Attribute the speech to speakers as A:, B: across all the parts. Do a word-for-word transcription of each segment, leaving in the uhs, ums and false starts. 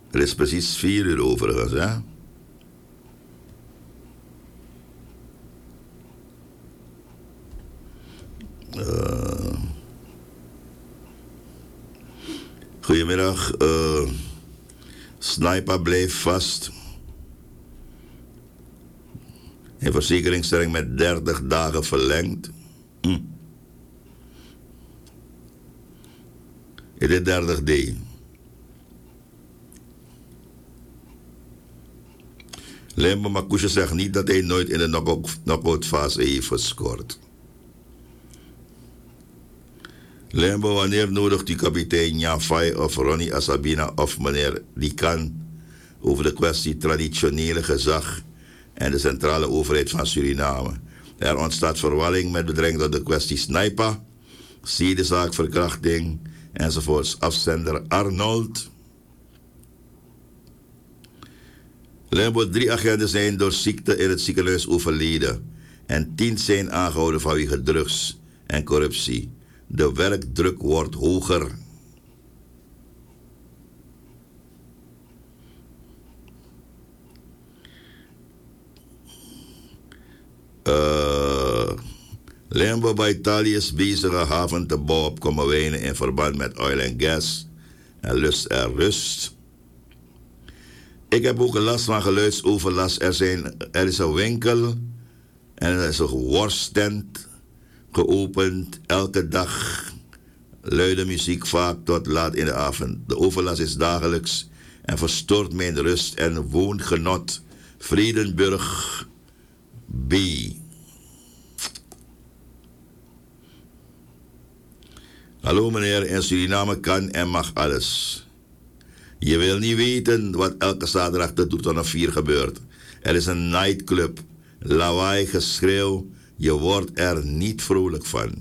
A: Het is precies vier uur overigens, hè? Uh, goedemiddag. Uh, Sniper blijft vast. In verzekeringsstelling met dertig dagen verlengd. Hm. Het is dertig D. Lembo Makusha zegt niet dat hij nooit in de knock-out fase heeft gescoord. Lembo, wanneer nodigt u kapitein Nyafai of Ronnie Asabina of meneer Dikan over de kwestie traditionele gezag en de centrale overheid van Suriname? Er ontstaat verwarring met betrekking tot de kwestie Sniper, zedenzaak, verkrachting enzovoorts. Afzender Arnold. Lembo, drie agenten zijn door ziekte in het ziekenhuis overleden en tien zijn aangehouden vanwege drugs en corruptie. De werkdruk wordt hoger. Uh, Lembo, bij Italië is bezig een haven te bouwen op Kommerwijnen in verband met oil en gas. En lust er rust. Ik heb ook last van geluidsoverlast. Er, zijn, er is een winkel en er is een worsttent geopend. Elke dag luide muziek, vaak tot laat in de avond. De overlast is dagelijks en verstoort mijn rust en woongenot. Vredenburg B. Hallo meneer, in Suriname kan en mag alles. Je wil niet weten wat elke zaterdag tot tot een vier gebeurt. Er is een nightclub, lawaai, geschreeuw. Je wordt er niet vrolijk van.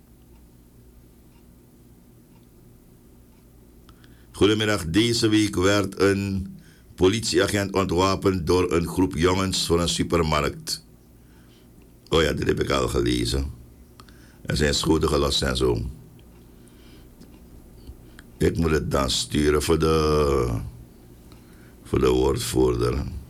A: Goedemiddag, deze week werd een politieagent ontwapend door een groep jongens voor een supermarkt. Oh ja, dit heb ik al gelezen. Er zijn schoten gelost en zo. Ik moet het dan sturen voor de, voor de woordvoerder.